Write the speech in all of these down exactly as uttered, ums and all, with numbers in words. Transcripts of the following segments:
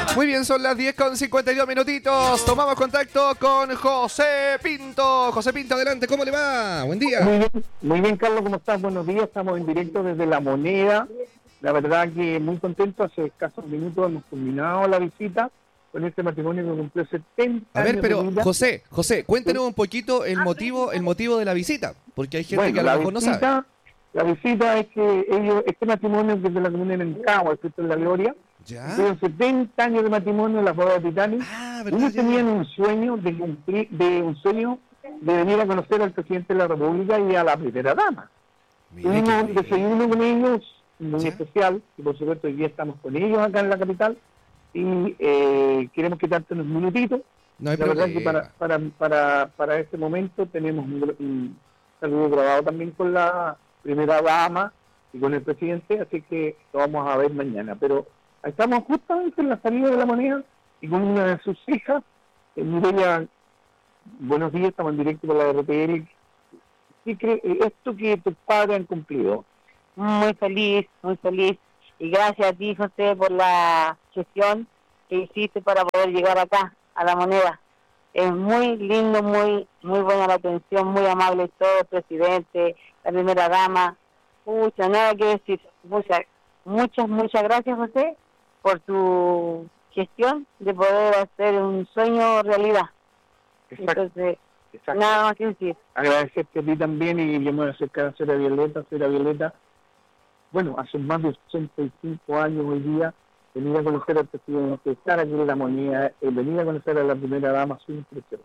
Muy bien, son las diez con cincuenta y dos minutitos. Tomamos contacto con José Pinto. José Pinto, adelante, ¿cómo le va? Buen día. Muy bien, muy bien, Carlos, ¿cómo estás? Buenos días, estamos en directo desde La Moneda. La verdad que muy contento, hace escasos minutos hemos culminado la visita con este matrimonio que cumplió setenta A ver, años pero de vida. José, José, cuéntenos un poquito el motivo, el motivo de la visita, porque hay gente Bueno, que a la lo mejor no visita, sabe. La visita es que ellos, este matrimonio que es de la comuna de Mencagua, escrito en la Gloria, ¿Ya? tuvieron setenta años de matrimonio en la boda de Titanic. Ah, Y verdad, ellos ya, tenían ya. un sueño de cumplir, de un sueño de venir a conocer al presidente de la República y a la primera dama. Mire Tuvimos qué un bien. desayuno con ellos muy ¿Ya? especial, y por supuesto hoy día estamos con ellos acá en la capital y eh, queremos quitarte unos minutitos. No hay La verdad que problema. para, para, para, para este momento tenemos un, un saludo grabado también con la primera dama y con el presidente, así que lo vamos a ver mañana. Pero estamos justamente en la salida de La Moneda y con una de sus hijas, eh, Mireya, buenos días, estamos en directo con la R T L. ¿Qué cree esto que tus padres han cumplido? Muy feliz, muy feliz. Y gracias a ti, José, por la gestión que hiciste para poder llegar acá, a La Moneda. Es muy lindo, muy muy buena la atención, muy amable todo, el presidente, la primera dama. Mucha, nada que decir. Muchas, muchas, muchas gracias, José, por tu gestión de poder hacer un sueño realidad. Exacto, Entonces, exacto. nada más que decir. Agradecerte a ti también y yo me voy a acercar a Sera Violeta, Sera Violeta. Bueno, hace más de ochenta y cinco años hoy día, venir a conocer al presidente, estar aquí en La Moneda, eh, venir a conocer a la primera dama, su impresión.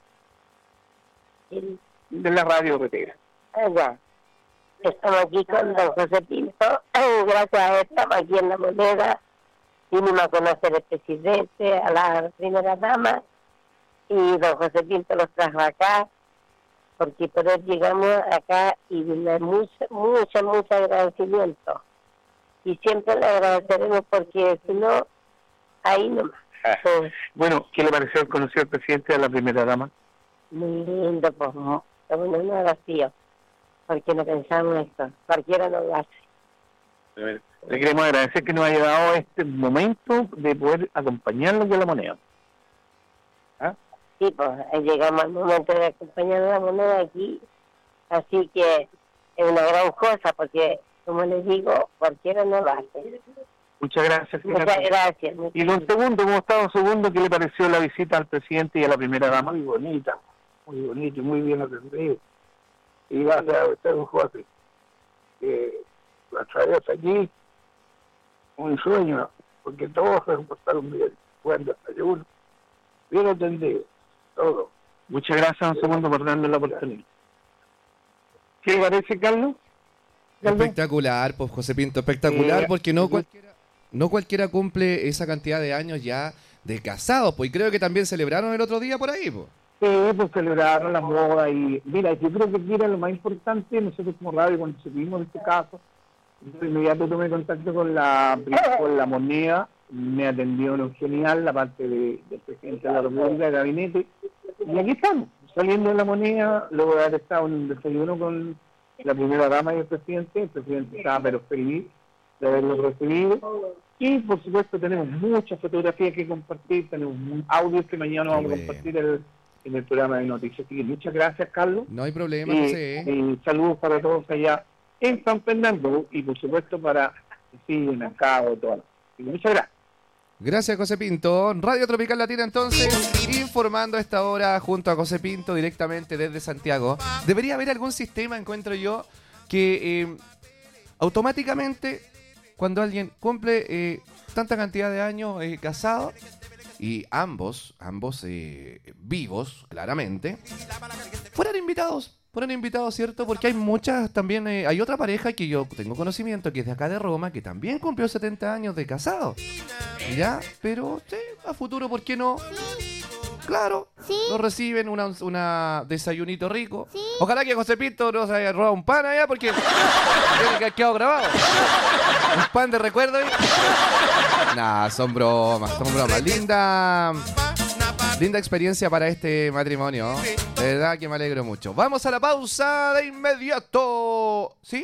De la radio Retera. Allá. Estamos aquí con don José Pinto. Gracias a él estamos aquí en La Moneda. Vinimos a conocer al presidente, a la primera dama. Y don José Pinto los trajo acá. Porque por él llegamos acá y vino mucho, mucho, mucho agradecimiento. Y siempre le agradeceremos porque si no, ahí nomás. Sí. Bueno, ¿qué le pareció conocer al presidente de la primera dama? Muy lindo, pues, no. Bueno, no vacío. Porque no pensamos esto. Cualquiera no lo hace. Le queremos agradecer que nos haya dado este momento de poder acompañarlo con La Moneda. ¿Ah? Sí, pues llegamos al momento de acompañar a La Moneda aquí, así que es una gran cosa, porque, como les digo, cualquiera no lo hace. Muchas gracias. Muchas señora. gracias. muchas Y don Segundo, ¿cómo está don Segundo? ¿Qué le pareció la visita al presidente y a la primera dama? Muy bonita, muy bonita y muy bien atendido. Y gracias a usted, don José, que la traes aquí, un sueño, porque todos se comportaron bien, buen desayuno, bien atendido, todo. Muchas gracias, don Segundo, por darnos la oportunidad. ¿Qué le parece, Carlos? ¿Carlos? Espectacular, pues José Pinto, espectacular, Eh, porque no cualquiera, no cualquiera cumple esa cantidad de años ya de casados, pues, y creo que también celebraron el otro día por ahí, pues. Sí, pues celebraron la boda y mira, yo creo que aquí era lo más importante, nosotros como radio cuando supimos de este caso, de inmediato tomé contacto con la con La Moneda, me atendió genial la parte de, del presidente de la República, del gabinete, y aquí estamos, saliendo de La Moneda, luego de haber estado en un desayuno con la primera dama y el presidente, el presidente estaba pero feliz de haberlo recibido, y por supuesto tenemos muchas fotografías que compartir, tenemos un audio que mañana Qué vamos a bueno. compartir el, en el programa de noticias. Así que muchas gracias, Carlos. No hay problema, Y, José. y saludos para todos allá en San Fernando y por supuesto para sí, en Acabo y todo. Y muchas gracias. Gracias, José Pinto. Radio Tropical Latina, entonces, informando a esta hora junto a José Pinto directamente desde Santiago. Debería haber algún sistema, encuentro yo, que eh, automáticamente, cuando alguien cumple eh, tanta cantidad de años eh, casado, y ambos, ambos eh, vivos, claramente, fueran invitados. Fueron invitados, ¿cierto? Porque hay muchas también, eh, hay otra pareja que yo tengo conocimiento, que es de acá de Roma, que también cumplió setenta años de casado. ¿Ya? Pero, sí, a futuro, ¿por qué no? Claro, Sí. lo reciben, una, una desayunito rico. Sí. Ojalá que José Pinto no se haya robado un pan allá, porque tiene que haber quedado grabado. Un pan de recuerdo ahí. Nah, son bromas, son bromas. Linda... Linda experiencia para este matrimonio. De verdad que me alegro mucho. Vamos a la pausa de inmediato. ¿Sí?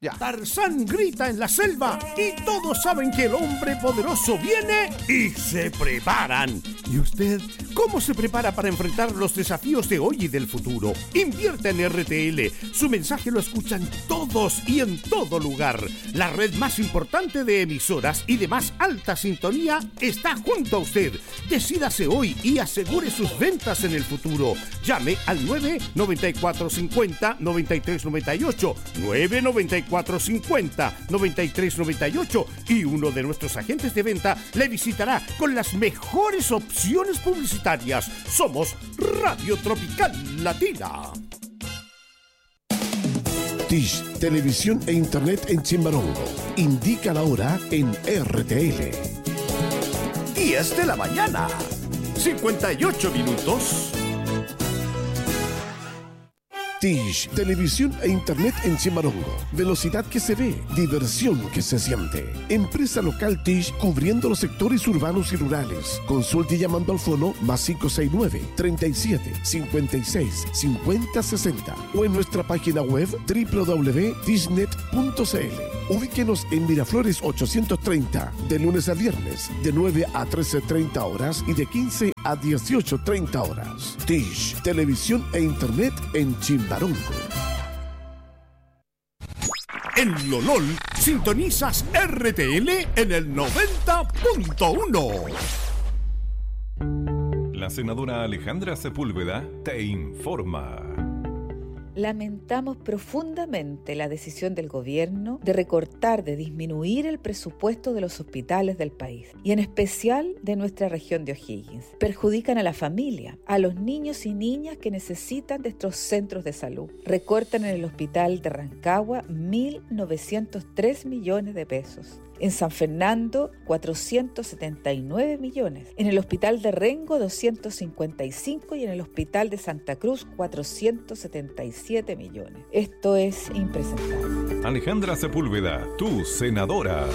Ya. Tarzán grita en la selva y todos saben que el hombre poderoso viene y se preparan. ¿Y usted cómo se prepara para enfrentar los desafíos de hoy y del futuro? Invierte en R T L. Su mensaje lo escuchan todos y en todo lugar. La red más importante de emisoras y de más alta sintonía está junto a usted. Decídase hoy y asegure sus ventas en el futuro. Llame al nueve nueve cuatro cinco cero nueve tres nueve ocho, nueve nueve cuatro cinco cero nueve tres nueve ocho y uno de nuestros agentes de venta le visitará con las mejores opciones publicitarias. Somos Radio Tropical Latina. Tish, televisión e internet en Chimbarongo. Indica la hora en R T L. diez de la mañana, cincuenta y ocho minutos. Tish, televisión e internet en Chimbarongo. Velocidad que se ve, diversión que se siente. Empresa local Tish cubriendo los sectores urbanos y rurales. Consulte llamando al fono más cinco seis nueve, treinta y siete, cincuenta y seis, cincuenta sesenta o en nuestra página web doble u doble u doble u punto tishnet punto c l. Ubíquenos en Miraflores ochocientos treinta, de lunes a viernes, de nueve a trece treinta horas y de quince a dieciocho treinta horas. Tish, televisión e internet en Chimbarongo. En Lolol, sintonizas R T L en el noventa punto uno. La senadora Alejandra Sepúlveda te informa. Lamentamos profundamente la decisión del gobierno de recortar, de disminuir el presupuesto de los hospitales del país, y en especial de nuestra región de O'Higgins. Perjudican a la familia, a los niños y niñas que necesitan de estos centros de salud. Recortan en el hospital de Rancagua mil novecientos tres millones de pesos. En San Fernando, cuatrocientos setenta y nueve millones. En el hospital de Rengo, doscientos cincuenta y cinco. Y en el hospital de Santa Cruz, cuatrocientos setenta y siete millones. Esto es impresentable. Alejandra Sepúlveda, tu senadora.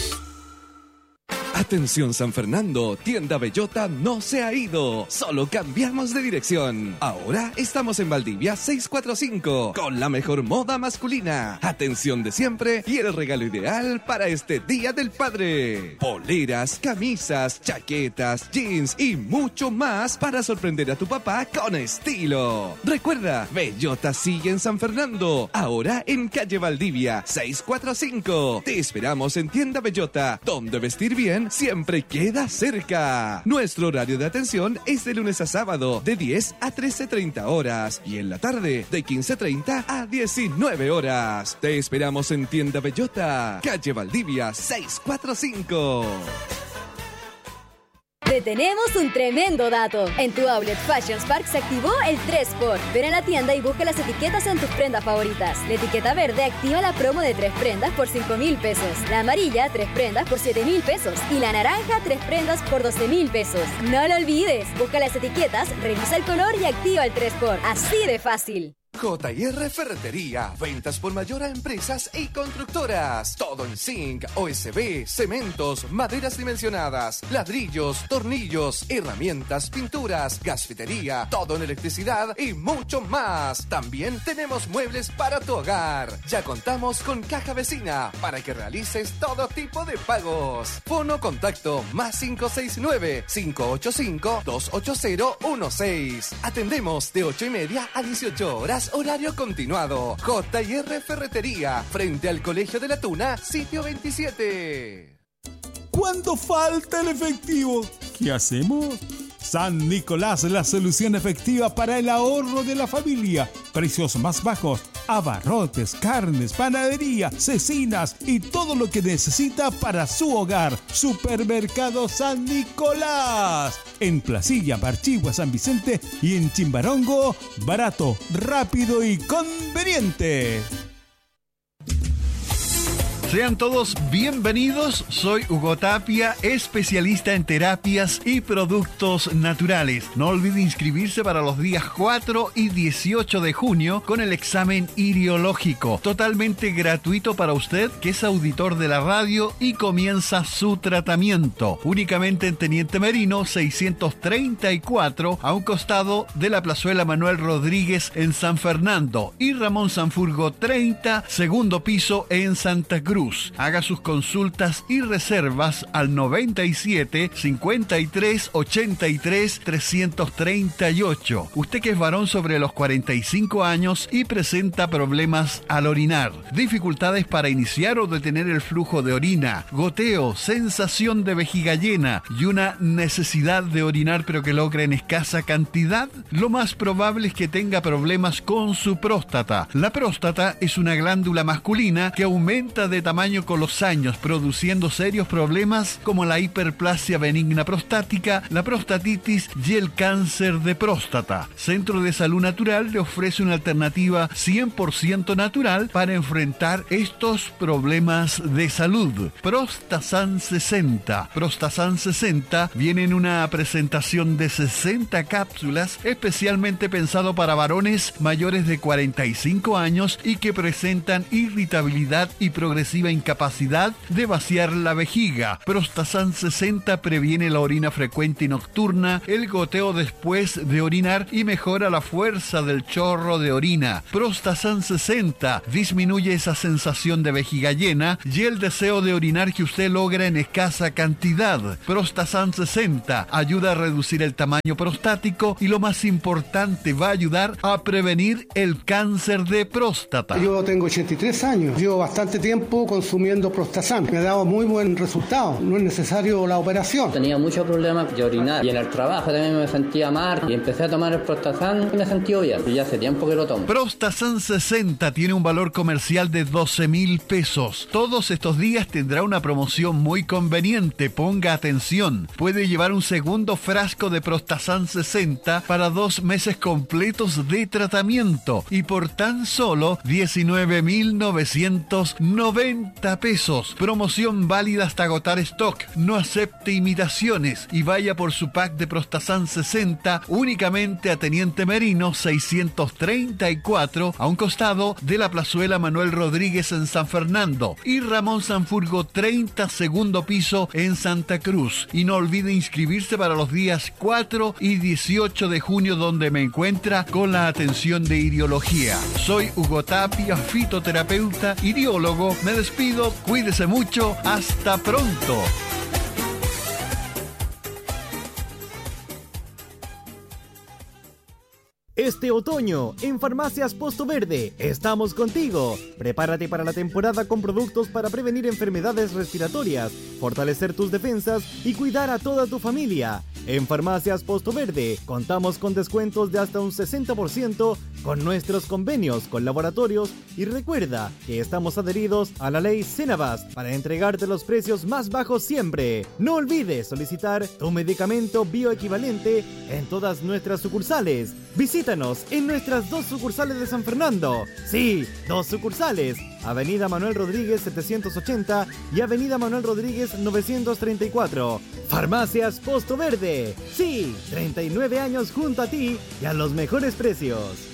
Atención San Fernando, Tienda Bellota no se ha ido, solo cambiamos de dirección. Ahora estamos en Valdivia seiscientos cuarenta y cinco, con la mejor moda masculina, atención de siempre y el regalo ideal para este Día del Padre. Poleras, camisas, chaquetas, jeans y mucho más para sorprender a tu papá con estilo. Recuerda, Bellota sigue en San Fernando, ahora en calle Valdivia seiscientos cuarenta y cinco. Te esperamos en Tienda Bellota, donde vestir bien siempre queda cerca. Nuestro horario de atención es de lunes a sábado de diez a trece treinta horas y en la tarde de quince treinta a diecinueve horas. Te esperamos en Tienda Bellota, calle Valdivia seiscientos cuarenta y cinco. Te tenemos un tremendo dato. En tu Outlet Fashions Park se activó el tres por. Ven a la tienda y busca las etiquetas en tus prendas favoritas. La etiqueta verde activa la promo de tres prendas por cinco mil pesos. La amarilla, tres prendas por siete mil pesos. Y la naranja, tres prendas por doce mil pesos. No lo olvides. Busca las etiquetas, revisa el color y activa el tres por. Así de fácil. J y R Ferretería, ventas por mayor a empresas y constructoras. Todo en zinc, O S B, cementos, maderas dimensionadas, ladrillos, tornillos, herramientas, pinturas, gasfitería, todo en electricidad y mucho más. También tenemos muebles para tu hogar. Ya contamos con caja vecina para que realices todo tipo de pagos. Fono contacto más cinco seis nueve, cinco ocho cinco, dos ocho cero uno seis. Atendemos de ocho y media a dieciocho horas. Horario continuado. J y R Ferretería, frente al Colegio de la Tuna, sitio veintisiete. ¿Cuándo falta el efectivo? ¿Qué hacemos? San Nicolás, la solución efectiva para el ahorro de la familia. Precios más bajos, abarrotes, carnes, panadería, cecinas y todo lo que necesita para su hogar. Supermercado San Nicolás. En Placilla, Barchigua, San Vicente y en Chimbarongo, barato, rápido y conveniente. Sean todos bienvenidos, soy Hugo Tapia, especialista en terapias y productos naturales. No olvide inscribirse para los días cuatro y dieciocho de junio con el examen iriológico, totalmente gratuito para usted que es auditor de la radio y comienza su tratamiento. Únicamente en Teniente Merino seiscientos treinta y cuatro, a un costado de la Plazuela Manuel Rodríguez en San Fernando, y Ramón Sanfurgo treinta, segundo piso en Santa Cruz. Haga sus consultas y reservas al noventa y siete, cincuenta y tres, ochenta y tres, trescientos treinta y ocho. Usted que es varón sobre los cuarenta y cinco años y presenta problemas al orinar, dificultades para iniciar o detener el flujo de orina, goteo, sensación de vejiga llena y una necesidad de orinar pero que logra en escasa cantidad, lo más probable es que tenga problemas con su próstata. La próstata es una glándula masculina que aumenta de tamaño con los años, produciendo serios problemas como la hiperplasia benigna prostática, la prostatitis y el cáncer de próstata. Centro de Salud Natural le ofrece una alternativa cien por ciento natural para enfrentar estos problemas de salud. Prostasan sesenta. Prostasan sesenta viene en una presentación de sesenta cápsulas especialmente pensado para varones mayores de cuarenta y cinco años y que presentan irritabilidad y progresiva incapacidad de vaciar la vejiga. Prostasan sesenta previene la orina frecuente y nocturna, el goteo después de orinar y mejora la fuerza del chorro de orina. Prostasan sesenta disminuye esa sensación de vejiga llena y el deseo de orinar que usted logra en escasa cantidad. Prostasan sesenta ayuda a reducir el tamaño prostático y, lo más importante, va a ayudar a prevenir el cáncer de próstata. Yo tengo ochenta y tres años, llevo bastante tiempo consumiendo Prostasan, me ha dado muy buen resultado, no es necesario la operación. Tenía muchos problemas de orinar y en el trabajo también me sentía mal y empecé a tomar el Prostasan y me sentí bien, y ya hace tiempo que lo tomo. Prostasan sesenta tiene un valor comercial de doce mil pesos. Todos estos días tendrá una promoción muy conveniente, ponga atención. Puede llevar un segundo frasco de Prostasan sesenta para dos meses completos de tratamiento y por tan solo diecinueve mil novecientos noventa pesos. Promoción válida hasta agotar stock. No acepte imitaciones y vaya por su pack de Prostasan sesenta únicamente a Teniente Merino seiscientos treinta y cuatro, a un costado de la Plazuela Manuel Rodríguez en San Fernando, y Ramón Sanfurgo treinta, segundo piso en Santa Cruz. Y no olvide inscribirse para los días cuatro y dieciocho de junio, donde me encuentra con la atención de iriología. Soy Hugo Tapia, fitoterapeuta, iriólogo. Me despido, cuídese mucho, hasta pronto. Este otoño, en Farmacias Posto Verde, estamos contigo. Prepárate para la temporada con productos para prevenir enfermedades respiratorias, fortalecer tus defensas y cuidar a toda tu familia. En Farmacias Posto Verde, contamos con descuentos de hasta un sesenta por ciento con nuestros convenios con laboratorios, y recuerda que estamos adheridos a la ley Cenabast para entregarte los precios más bajos siempre. No olvides solicitar tu medicamento bioequivalente en todas nuestras sucursales. Visítanos en nuestras dos sucursales de San Fernando. Sí, dos sucursales. Avenida Manuel Rodríguez setecientos ochenta y Avenida Manuel Rodríguez novecientos treinta y cuatro. Farmacias Posto Verde. Sí, treinta y nueve años junto a ti y a los mejores precios.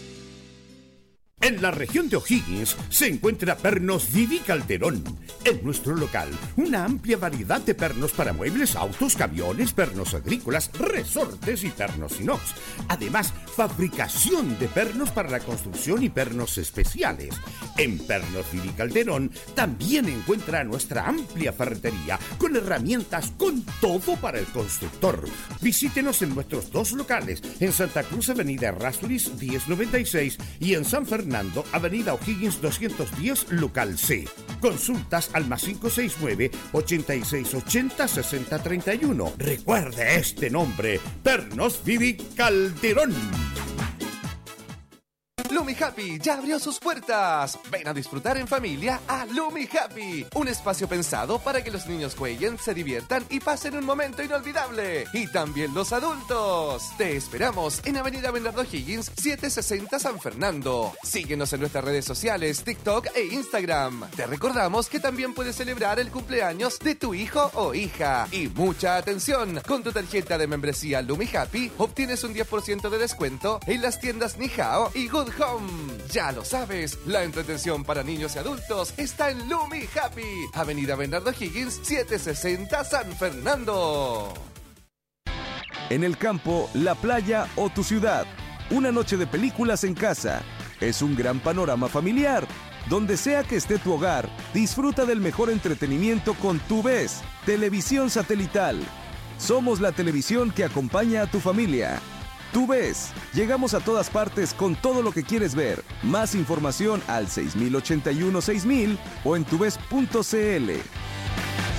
En la región de O'Higgins se encuentra Pernos Vivi Calderón. En nuestro local, una amplia variedad de pernos para muebles, autos, camiones, pernos agrícolas, resortes y pernos inox. Además, fabricación de pernos para la construcción y pernos especiales. En Pernos Vivi Calderón también encuentra nuestra amplia ferretería con herramientas con todo para el constructor. Visítenos en nuestros dos locales, en Santa Cruz, Avenida Errázuriz diez noventa y seis, y en San Fernando, Avenida O'Higgins doscientos diez, local C. Consultas al más cinco seis nueve, ochenta y seis ochenta, sesenta treinta y uno. Recuerde este nombre, Pernos Vivi Calderón. Lumi Happy ya abrió sus puertas. Ven a disfrutar en familia a Lumi Happy, un espacio pensado para que los niños jueguen, se diviertan y pasen un momento inolvidable. Y también los adultos. Te esperamos en Avenida Bernardo Higgins, setecientos sesenta San Fernando. Síguenos en nuestras redes sociales, TikTok e Instagram. Te recordamos que también puedes celebrar el cumpleaños de tu hijo o hija. Y mucha atención, con tu tarjeta de membresía Lumi Happy obtienes un diez por ciento de descuento en las tiendas Nihao y Good Home. Ya lo sabes, la entretención para niños y adultos está en Lumi Happy, Avenida Bernardo Higgins, setecientos sesenta San Fernando. En el campo, la playa o tu ciudad, una noche de películas en casa. Es un gran panorama familiar. Donde sea que esté tu hogar, disfruta del mejor entretenimiento con TuVes, televisión satelital. Somos la televisión que acompaña a tu familia. TuVes, llegamos a todas partes con todo lo que quieres ver. Más información al seis mil ochenta y uno seis mil o en tuves punto c l.